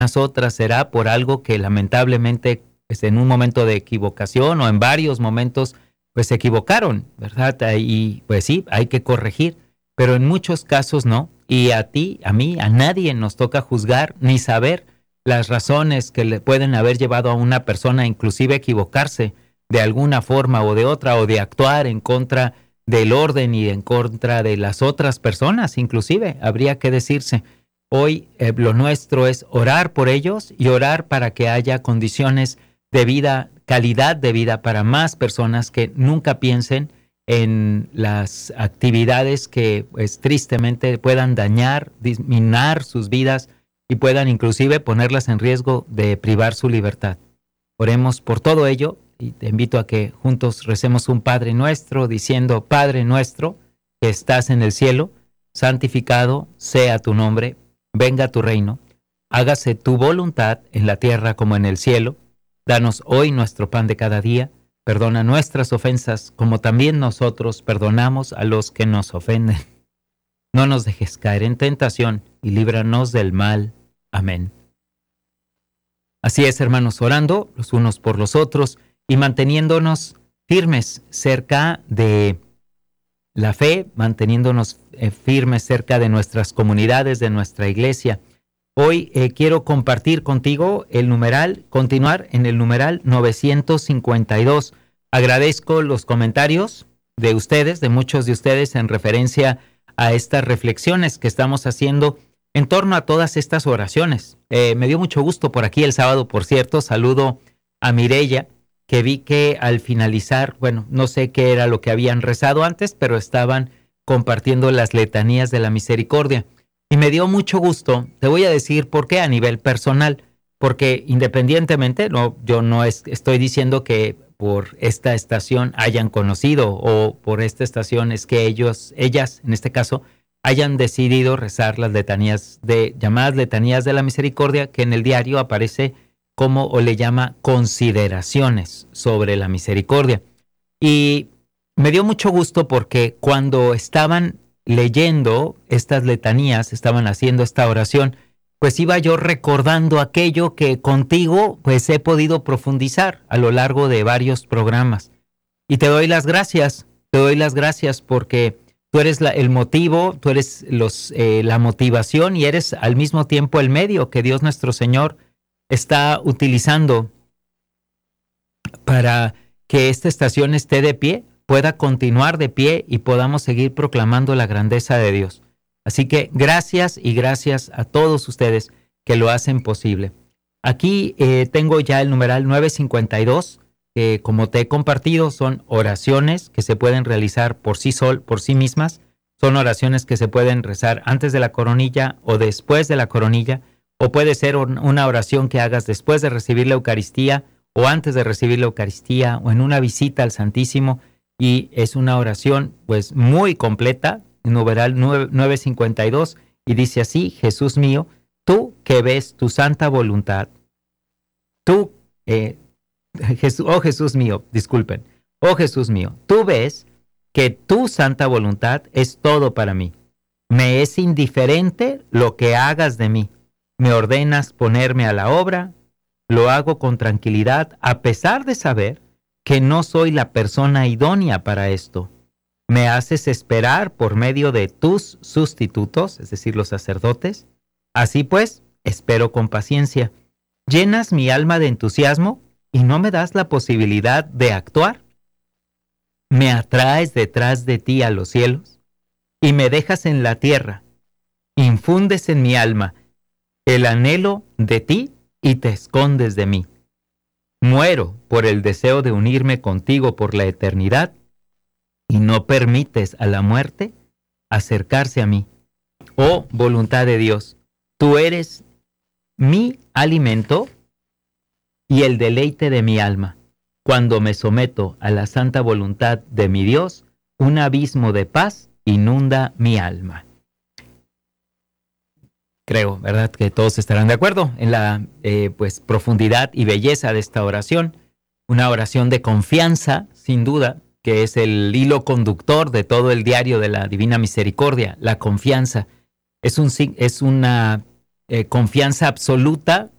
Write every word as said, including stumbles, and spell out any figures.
otras será por algo que lamentablemente pues, en un momento de equivocación o en varios momentos pues se equivocaron, ¿verdad? Y pues sí, hay que corregir, pero en muchos casos no. Y a ti, a mí, a nadie nos toca juzgar ni saber las razones que le pueden haber llevado a una persona inclusive a equivocarse de alguna forma o de otra, o de actuar en contra del orden y en contra de las otras personas, inclusive, habría que decirse. Hoy eh, lo nuestro es orar por ellos y orar para que haya condiciones de vida, calidad de vida para más personas que nunca piensen en las actividades que pues, tristemente puedan dañar, disminar sus vidas y puedan inclusive ponerlas en riesgo de privar su libertad. Oremos por todo ello y te invito a que juntos recemos un Padre Nuestro diciendo: Padre nuestro que estás en el cielo, santificado sea tu nombre, venga tu reino, hágase tu voluntad en la tierra como en el cielo. Danos hoy nuestro pan de cada día, perdona nuestras ofensas como también nosotros perdonamos a los que nos ofenden. No nos dejes caer en tentación y líbranos del mal. Amén. Así es, hermanos, orando los unos por los otros y manteniéndonos firmes cerca de la fe, manteniéndonos eh, firmes cerca de nuestras comunidades, de nuestra iglesia. Hoy eh, quiero compartir contigo el numeral, continuar en el numeral novecientos cincuenta y dos. Agradezco los comentarios de ustedes, de muchos de ustedes, en referencia a estas reflexiones que estamos haciendo en torno a todas estas oraciones. Eh, me dio mucho gusto por aquí el sábado, por cierto. Saludo a Mireya, que vi que al finalizar, bueno, no sé qué era lo que habían rezado antes, pero estaban compartiendo las letanías de la misericordia. Y me dio mucho gusto. Te voy a decir por qué a nivel personal, porque independientemente, no, yo no es, estoy diciendo que por esta estación hayan conocido o por esta estación es que ellos, ellas, en este caso, hayan decidido rezar las letanías de, llamadas letanías de la misericordia, que en el diario aparece como, o le llama, consideraciones sobre la misericordia. Y me dio mucho gusto porque cuando estaban leyendo estas letanías, estaban haciendo esta oración, pues iba yo recordando aquello que contigo pues he podido profundizar a lo largo de varios programas. Y te doy las gracias, te doy las gracias porque tú eres la, el motivo, tú eres los, eh, la motivación y eres al mismo tiempo el medio que Dios nuestro Señor está utilizando para que esta estación esté de pie, pueda continuar de pie y podamos seguir proclamando la grandeza de Dios. Así que gracias y gracias a todos ustedes que lo hacen posible. Aquí eh, tengo ya el numeral novecientos cincuenta y dos, que como te he compartido son oraciones que se pueden realizar por sí sol, por sí mismas. Son oraciones que se pueden rezar antes de la coronilla o después de la coronilla, o puede ser una oración que hagas después de recibir la Eucaristía o antes de recibir la Eucaristía o en una visita al Santísimo. Y es una oración pues muy completa, numeral novecientos cincuenta y dos, y dice así: Jesús mío, tú que ves tu santa voluntad, tú, eh, Jesús, oh Jesús mío, disculpen, oh Jesús mío, tú ves que tu santa voluntad es todo para mí. Me es indiferente lo que hagas de mí. Me ordenas ponerme a la obra, lo hago con tranquilidad, a pesar de saber que no soy la persona idónea para esto. Me haces esperar por medio de tus sustitutos, es decir, los sacerdotes. Así pues, espero con paciencia. Llenas mi alma de entusiasmo y no me das la posibilidad de actuar. Me atraes detrás de ti a los cielos y me dejas en la tierra. Infundes en mi alma el anhelo de ti y te escondes de mí. Muero por el deseo de unirme contigo por la eternidad y no permites a la muerte acercarse a mí. Oh voluntad de Dios, tú eres mi alimento y el deleite de mi alma. Cuando me someto a la santa voluntad de mi Dios, un abismo de paz inunda mi alma. Creo, ¿verdad?, que todos estarán de acuerdo en la eh, pues, profundidad y belleza de esta oración. Una oración de confianza, sin duda, que es el hilo conductor de todo el diario de la Divina Misericordia. La confianza es, un, es una eh, confianza absoluta